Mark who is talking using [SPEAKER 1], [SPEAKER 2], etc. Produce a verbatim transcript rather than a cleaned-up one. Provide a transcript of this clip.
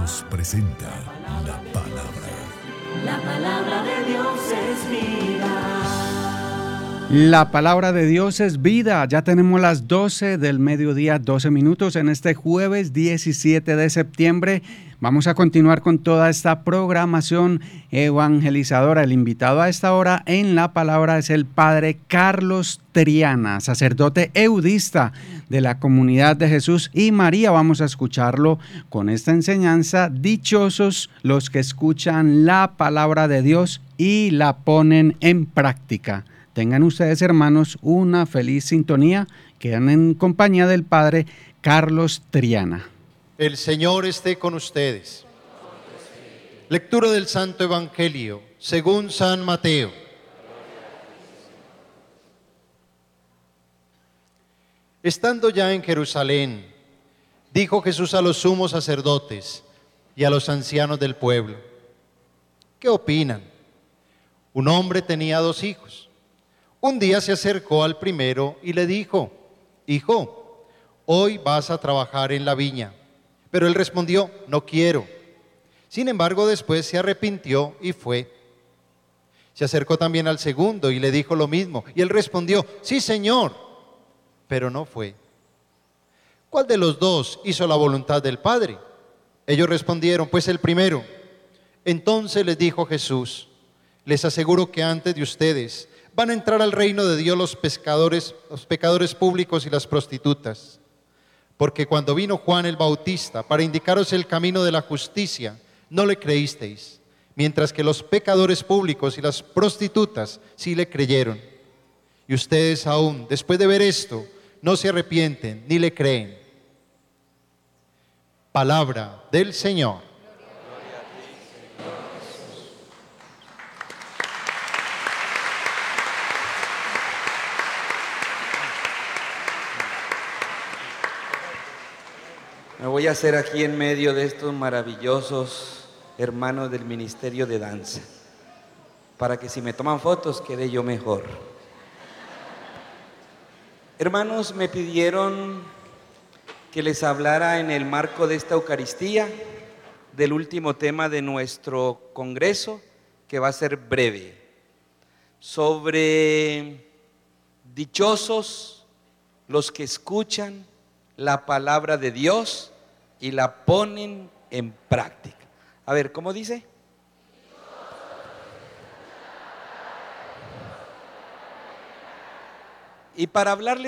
[SPEAKER 1] Radios presenta la palabra.
[SPEAKER 2] La palabra de Dios es vida.
[SPEAKER 3] La palabra de Dios es vida. Ya tenemos las doce del mediodía, doce minutos en este jueves diecisiete de septiembre. Vamos a continuar con toda esta programación evangelizadora. El invitado a esta hora en la palabra es el padre Carlos Triana, sacerdote eudista de la Comunidad de Jesús y María. Vamos a escucharlo con esta enseñanza. Dichosos los que escuchan la palabra de Dios y la ponen en práctica. Tengan ustedes, hermanos, una feliz sintonía. Quedan en compañía del padre Carlos Triana.
[SPEAKER 4] El Señor esté con ustedes. Lectura del Santo Evangelio según San Mateo. Estando ya en Jerusalén, dijo Jesús a los sumos sacerdotes y a los ancianos del pueblo: ¿qué opinan? Un hombre tenía dos hijos. Un día se acercó al primero y le dijo: Hijo, hoy vas a trabajar en la viña. Pero él respondió: no quiero. Sin embargo, después se arrepintió y fue. Se acercó también al segundo y le dijo lo mismo. Y él respondió: sí, Señor. Pero no fue. ¿Cuál de los dos hizo la voluntad del Padre? Ellos respondieron: pues el primero. Entonces les dijo Jesús: les aseguro que antes de ustedes van a entrar al reino de Dios los pescadores, los pecadores públicos y las prostitutas. Porque cuando vino Juan el Bautista para indicaros el camino de la justicia, no le creísteis, mientras que los pecadores públicos y las prostitutas sí le creyeron. Y ustedes aún, después de ver esto, no se arrepienten ni le creen. Palabra del Señor.
[SPEAKER 5] Me voy a hacer aquí en medio de estos maravillosos hermanos del Ministerio de Danza, para que si me toman fotos quede yo mejor. Hermanos, me pidieron que les hablara en el marco de esta Eucaristía del último tema de nuestro congreso, que va a ser breve, sobre dichosos los que escuchan la palabra de Dios y la ponen en práctica. A ver, ¿cómo dice? Y para hablarles